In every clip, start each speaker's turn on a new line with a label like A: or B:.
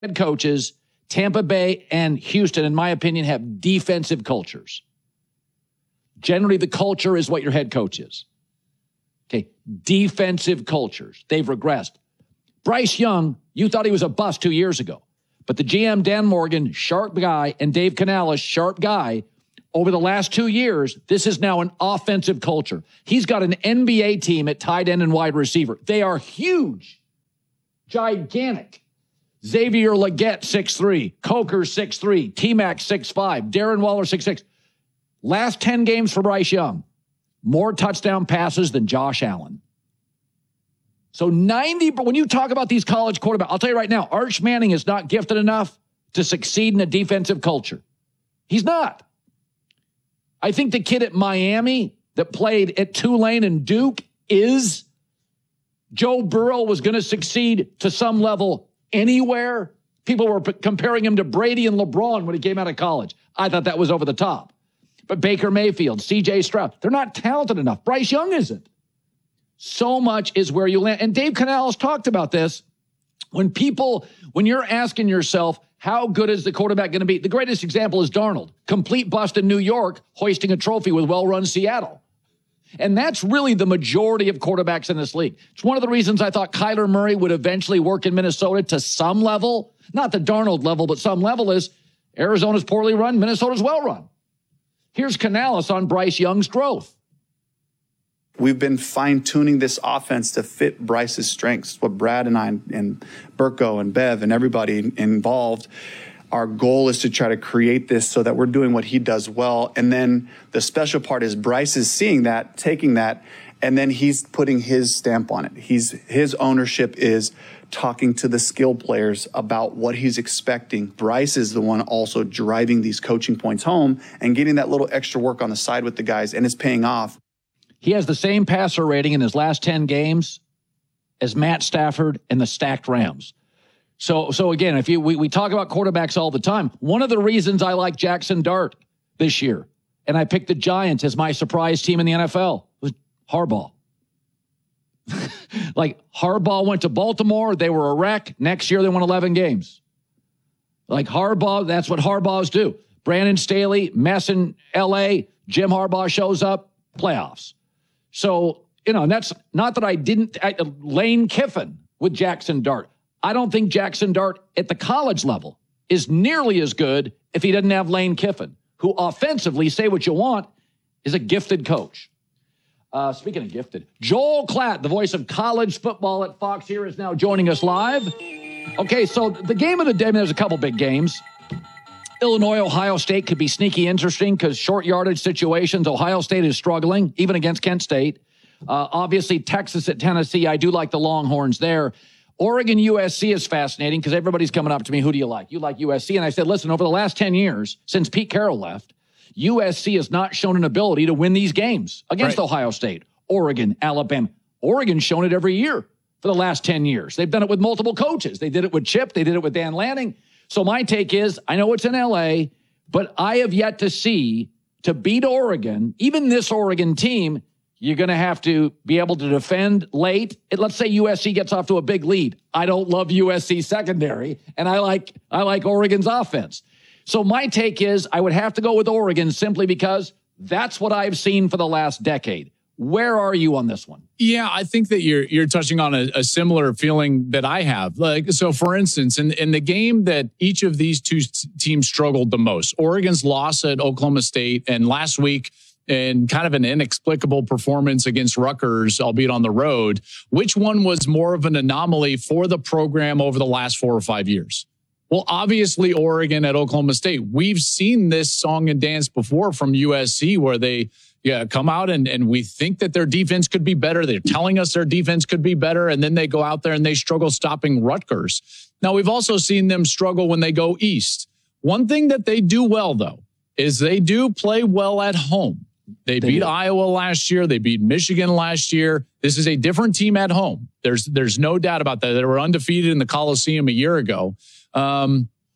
A: head coaches, Tampa Bay and Houston, in my opinion, have defensive cultures. Generally, the culture is what your head coach is. Okay, defensive cultures. They've regressed. Bryce Young, you thought he was a bust 2 years ago. But the GM, Dan Morgan, sharp guy, and Dave Canales, sharp guy, over the last 2 years, this is now an offensive culture. He's got an NBA team at tight end and wide receiver. They are huge, gigantic. Xavier Legette, 6'3", Coker, 6'3", T-Mac, 6'5", Darren Waller, 6'6". Last 10 games for Bryce Young, more touchdown passes than Josh Allen. So 90, but when you talk about these college quarterbacks, I'll tell you right now, Arch Manning is not gifted enough to succeed in a defensive culture. He's not. I think the kid at Miami that played at Tulane and Duke is. Joe Burrow was going to succeed to some level anywhere. People were comparing him to Brady and LeBron when he came out of college. I thought that was over the top. But Baker Mayfield, CJ Stroud, they're not talented enough. Bryce Young isn't. So much is where you land. And Dave Canales talked about this. When you're asking yourself, how good is the quarterback going to be? The greatest example is Darnold. Complete bust in New York, hoisting a trophy with well-run Seattle. And that's really the majority of quarterbacks in this league. It's one of the reasons I thought Kyler Murray would eventually work in Minnesota to some level. Not the Darnold level, but some level is Arizona's poorly run, Minnesota's well run. Here's Canales on Bryce Young's growth.
B: We've been fine-tuning this offense to fit Bryce's strengths. What Brad and I and Burko and Bev and everybody involved, our goal is to try to create this so that we're doing what he does well. And then the special part is Bryce is seeing that, taking that, and then he's putting his stamp on it. His ownership is talking to the skill players about what he's expecting. Bryce is the one also driving these coaching points home and getting that little extra work on the side with the guys, and it's paying off.
A: He has the same passer rating in his last 10 games as Matt Stafford and the stacked Rams. So again, if we talk about quarterbacks all the time, one of the reasons I like Jackson Dart this year, and I picked the Giants as my surprise team in the NFL, was Harbaugh. Like, Harbaugh went to Baltimore, they were a wreck. Next year, they won 11 games. Like, Harbaugh, that's what Harbaughs do. Brandon Staley, mess in L.A., Jim Harbaugh shows up, playoffs. So, and that's not that Lane Kiffin with Jackson Dart. I don't think Jackson Dart at the college level is nearly as good if he doesn't have Lane Kiffin, who offensively, say what you want, is a gifted coach. Speaking of gifted, Joel Klatt, the voice of college football at Fox here, is now joining us live. Okay, so the game of the day, there's a couple big games. Illinois, Ohio State could be sneaky interesting because short yardage situations, Ohio State is struggling, even against Kent State. Obviously, Texas at Tennessee, I do like the Longhorns there. Oregon, USC is fascinating because everybody's coming up to me, who do you like? You like USC? And I said, listen, over the last 10 years, since Pete Carroll left, USC has not shown an ability to win these games against Ohio State, Oregon, Alabama. Oregon's shown it every year for the last 10 years. They've done it with multiple coaches. They did it with Chip. They did it with Dan Lanning. So my take is, I know it's in L.A., but I have yet to see, to beat Oregon, even this Oregon team, you're going to have to be able to defend late. Let's say USC gets off to a big lead. I don't love USC secondary, and I like Oregon's offense. So my take is I would have to go with Oregon simply because that's what I've seen for the last decade. Where are you on this one?
C: Yeah, I think that you're touching on a similar feeling that I have. Like, so for instance, in the game that each of these two teams struggled the most, Oregon's loss at Oklahoma State, and last week in kind of an inexplicable performance against Rutgers, albeit on the road, which one was more of an anomaly for the program over the last 4 or 5 years? Well, obviously, Oregon at Oklahoma State. We've seen this song and dance before from USC where they come out and we think that their defense could be better. They're telling us their defense could be better, and then they go out there and they struggle stopping Rutgers. Now, we've also seen them struggle when they go east. One thing that they do well, though, is they do play well at home. They beat Iowa last year. They beat Michigan last year. This is a different team at home. There's no doubt about that. They were undefeated in the Coliseum a year ago.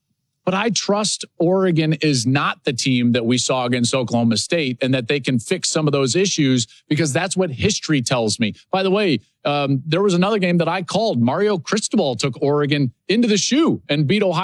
C: But I trust Oregon is not the team that we saw against Oklahoma State, and that they can fix some of those issues, because that's what history tells me. By the way, there was another game that I called. Mario Cristobal took Oregon into the shoe and beat Ohio